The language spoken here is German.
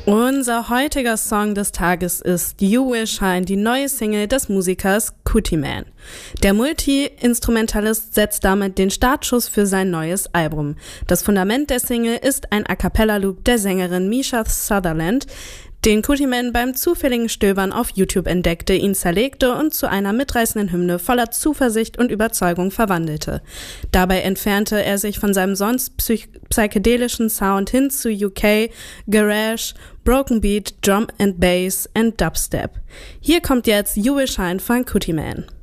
Unser heutiger Song des Tages ist You Will Shine, die neue Single des Musikers Kutiman. Der Multi-Instrumentalist setzt damit den Startschuss für sein neues Album. Das Fundament der Single ist ein A-Cappella-Loop der Sängerin Misha Sutherland, den Kutiman beim zufälligen Stöbern auf YouTube entdeckte, ihn zerlegte und zu einer mitreißenden Hymne voller Zuversicht und Überzeugung verwandelte. Dabei entfernte er sich von seinem sonst psychedelischen Sound hin zu UK, Garage, Broken Beat, Drum and Bass und Dubstep. Hier kommt jetzt You Will Shine von Kutiman.